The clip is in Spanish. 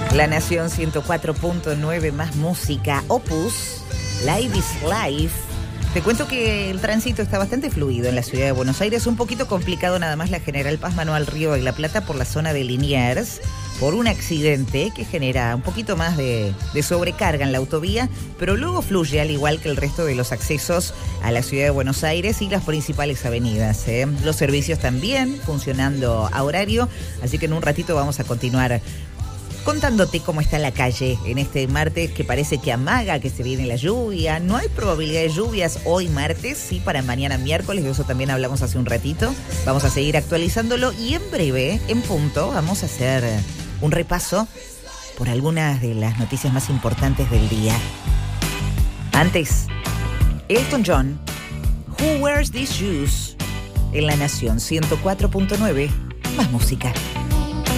La Nación 104.9, más música. Opus, Live is Life. Te cuento que el tránsito está bastante fluido en la ciudad de Buenos Aires. Un poquito complicado nada más la General Paz Manuel Río de la Plata por la zona de Liniers, por un accidente que genera un poquito más de sobrecarga en la autovía, pero luego fluye al igual que el resto de los accesos a la ciudad de Buenos Aires y las principales avenidas. Los servicios también funcionando a horario, así que en un ratito vamos a continuar contándote cómo está la calle en este martes que parece que amaga que se viene la lluvia. No hay probabilidad de lluvias hoy martes, sí para mañana miércoles, de eso también hablamos hace un ratito. Vamos a seguir actualizándolo y en breve, en punto, vamos a hacer un repaso por algunas de las noticias más importantes del día. Antes, Elton John, Who Wears These Shoes? En La Nación 104.9, más música.